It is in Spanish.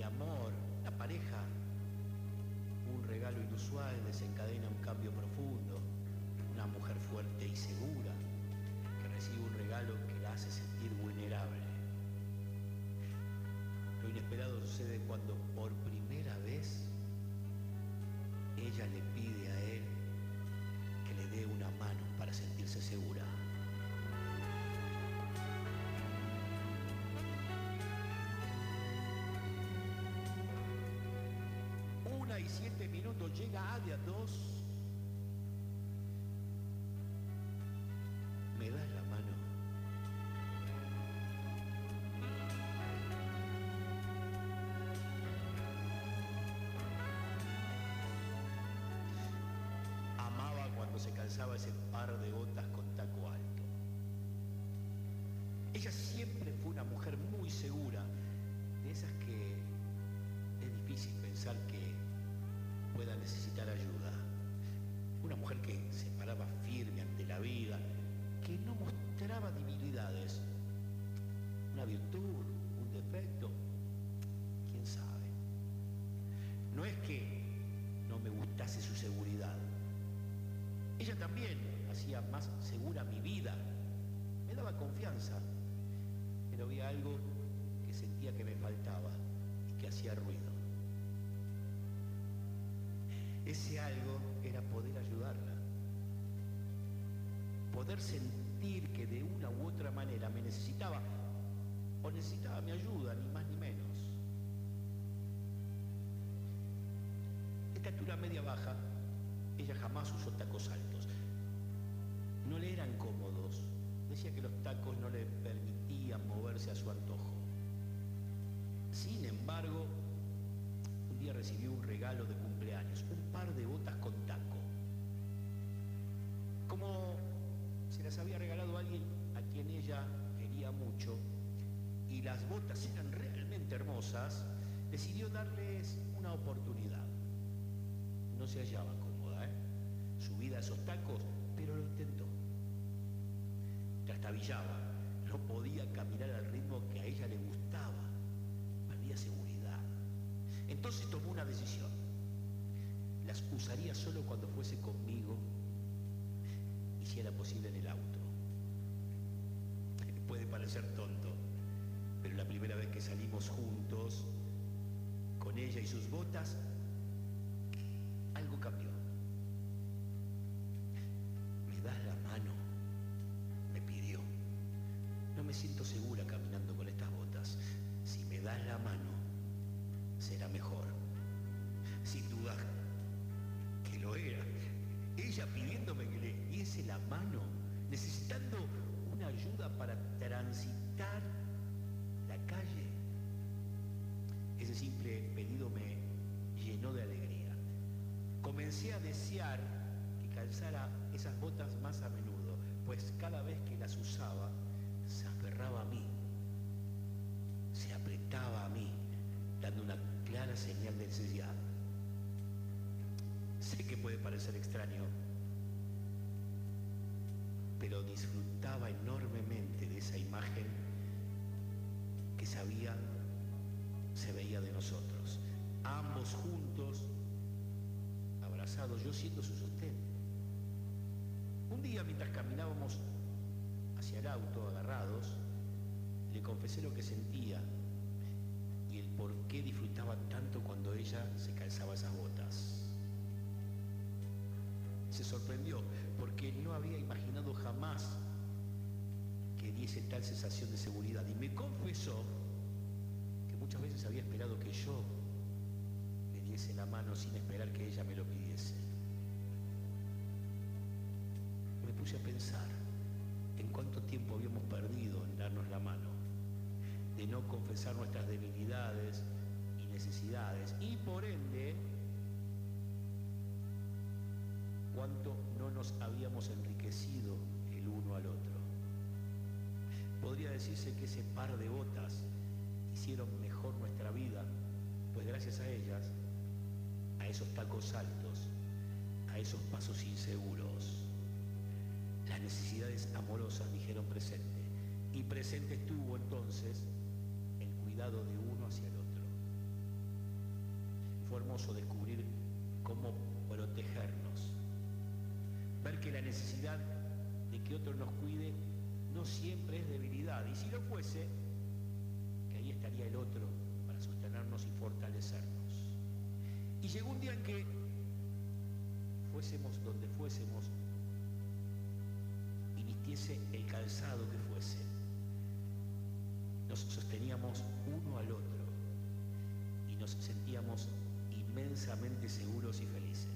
amor, la pareja. Un regalo inusual desencadena un cambio profundo. Una mujer fuerte y segura que recibe un regalo que la hace sentir vulnerable. Lo inesperado sucede cuando por primera vez ella le pide a él que le dé una mano para sentirse segura. 1:07 llega Adia 2. ¿Me das la mano? Amaba cuando se calzaba ese par de botas con taco alto. Ella siempre fue una mujer muy segura, de esas que es difícil pensar que pueda necesitar ayuda. Una mujer que se paraba firme ante la vida, que no mostraba debilidades. Una virtud, un defecto, quién sabe. No es que no me gustase su seguridad. Ella también hacía más segura mi vida. Me daba confianza, pero había algo que sentía que me faltaba y que hacía ruido. Ese algo era poder ayudarla, poder sentir que de una u otra manera me necesitaba o necesitaba mi ayuda, ni más ni menos. De estatura media baja, ella jamás usó tacos altos. No le eran cómodos. Decía que los tacos no le permitían moverse a su antojo. Sin embargo, un día recibió un regalo de cumpleaños, un par de botas con taco. Como se las había regalado a alguien a quien ella quería mucho, y las botas eran realmente hermosas, decidió darles una oportunidad. No se hallaba cómoda, subida a esos tacos, pero lo intentó. Trastabillaba, no podía caminar al ritmo que a ella le gustaba, perdía seguridad. Entonces tomó una decisión. Las usaría solo cuando fuese conmigo y si era posible en el auto. Puede parecer tonto, pero la primera vez que salimos juntos, con ella y sus botas, algo cambió. ¿Me das la mano?, me pidió. No me siento segura caminando con estas botas. Si me das la mano, será mejor. Sin duda que lo era. Ella pidiéndome que le diese la mano, necesitando una ayuda para transitar la calle. Ese simple pedido me llenó de alegría. Comencé a desear que calzara esas botas más a menudo, pues cada vez que las usaba, se aferraba a mí, se apretaba a mí, dando una clara señal de necesidad. Sé que puede parecer extraño, pero disfrutaba enormemente de esa imagen que sabía se veía de nosotros, ambos juntos, abrazados, yo siendo su sostén. Un día, mientras caminábamos hacia el auto, agarrados, le confesé lo que sentía y el por qué disfrutaba tanto cuando ella se calzaba esas botas. Se sorprendió porque no había imaginado jamás que diese tal sensación de seguridad y me confesó que muchas veces había esperado que yo le diese la mano sin esperar que ella me lo pidiese. Me puse a pensar en cuánto tiempo habíamos perdido en darnos la mano, de no confesar nuestras debilidades y necesidades, y por ende, cuánto no nos habíamos enriquecido el uno al otro. Podría decirse que ese par de botas hicieron mejor nuestra vida, pues gracias a ellas, a esos tacos altos, a esos pasos inseguros, las necesidades amorosas dijeron presente, y presente estuvo entonces el cuidado de uno hacia el otro. hermoso descubrir cómo protegernos. Ver que la necesidad de que otro nos cuide no siempre es debilidad, y si lo fuese, que ahí estaría el otro para sostenernos y fortalecernos. Y llegó un día en que, fuésemos donde fuésemos y vistiese el calzado que fuese, nos sosteníamos uno al otro y nos sentíamos inmensamente seguros y felices.